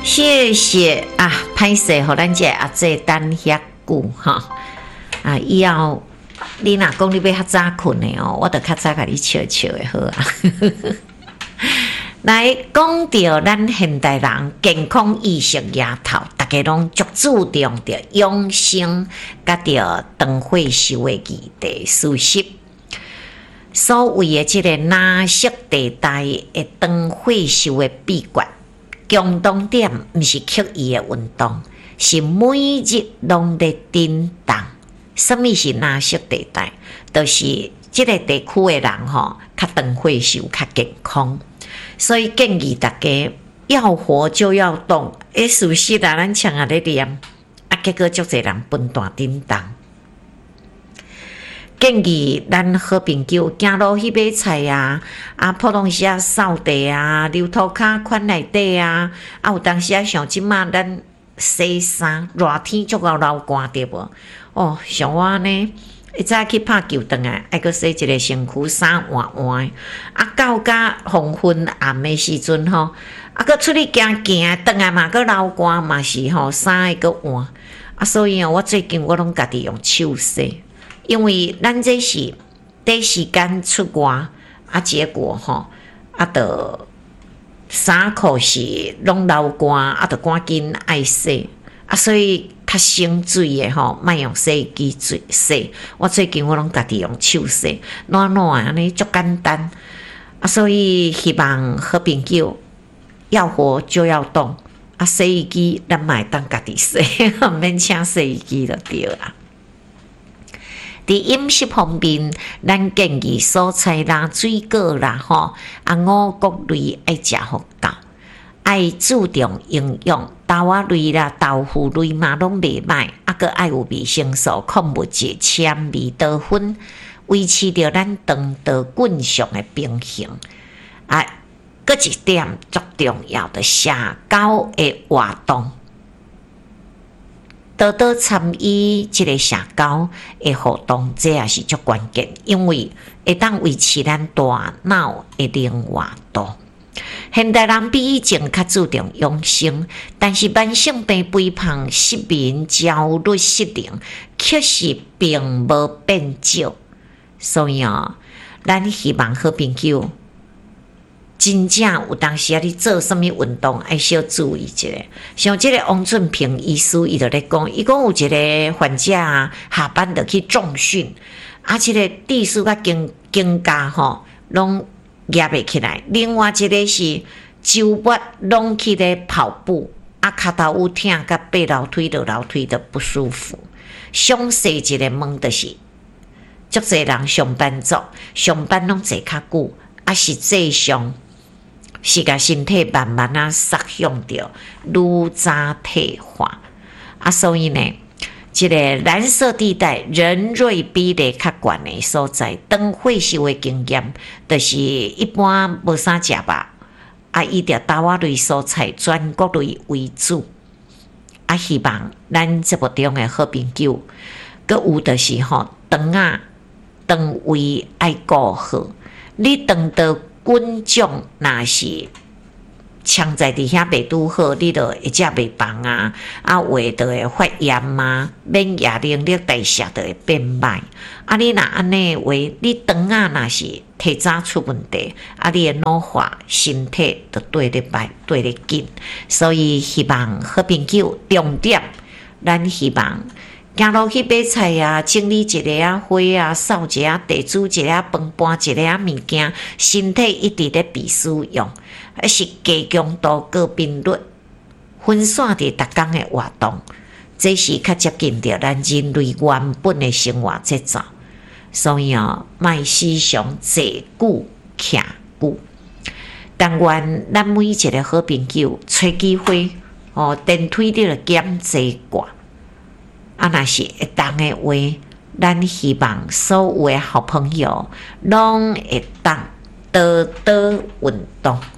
谢谢啊，歹势，互咱这阿姐等遐久哈啊！以后你若讲你要较早困的哦，我就较早甲你笑笑的好啊。来讲到咱现代人健康意识抬头，大家拢足注重着养生，甲着长岁寿的议题事实。所谓的这个蓝色地带的长岁寿的秘诀。共同点毋是刻意的运动，是每日拢在振动。什么是蓝色地带？就是这个地区的人吼，较长岁寿，较健康。所以建议大家要活就要动。事实啊，咱常啊咧念，结果足侪人分段振动。建议咱好朋友行路去买菜啊，普通时啊扫地啊，溜涂骹款内底啊，有当时啊像即马咱洗衫，热天足够流汗对无？哦，像我呢，一早去拍球场啊，爱阁洗一个身躯衫换换，到甲黄昏暗的时阵吼，阁出去行行，转来嘛阁流汗嘛是吼，衫会阁换，所以我最近我拢家己用手洗。因为咱这是短时间出外，结果吼，就衫裤是拢流汗，就赶紧爱洗，所以较省水的吼，莫用洗衣机水洗。我最近我拢家己用手洗，暖暖安尼足简单。所以希望好朋友要活就要动，洗衣机咱嘛会当家己洗，免请洗衣机就对啦。伫饮食方面，咱建议蔬菜啦、水果啦、五谷类爱食互够，爱注重营养，豆仔类啦、豆腐类嘛拢袂歹，阁爱有维生素、矿物质、纤维、多酚，维持着咱肠道菌相的平衡。搁一点足重要的社交的活动。多多参与这个社交的活动，这也是足关键，因为会当维持咱大脑的灵活度。现代人比以前较注重养生，但是慢性病、肥胖、失眠、焦虑、失灵，确实并无变少。所以咱希望好朋友。真正有当时你做什么运动，爱小注意一下。像这个王俊平医师，伊就咧讲，伊讲有一个患者下班就去重训，这个地势甲肩胛吼，拢压袂起来。另外一个是周末拢去咧跑步，脚头有痛，甲爬楼梯落楼梯都不舒服。详细一个问就是，足侪人上班族上班拢坐较久，实际上。是甲身体慢慢扫向着愈早退化，所以呢，这个蓝色地带人瑞比例较悬的所在，长岁寿的经验，就是一般无啥食肉，以着豆仔类蔬菜、全谷类为主。希望咱节目中的好朋友，佮有就是肠胃爱顾好，你肠道。菌种若是藏在伫遐袂拄好，你就会食袂饭胃就会发炎免疫能力代谢就会变歹。你若安尼的话，你肠若是提早出问题，你的老化身体就对得歹，对得紧。所以希望好朋友重点，咱希望。行路去买菜整理一个花扫一下地煮一下饭，搬一下物件，身体一直咧被使用，是加强度高频率，分散伫逐工的活动，这是较接近着咱人类原本的生活节奏。所以莫时常坐久徛久。但愿咱每一个好朋友找机会电梯你就减坐挂。若是会当的话，咱希望所有的好朋友拢会当多多运动。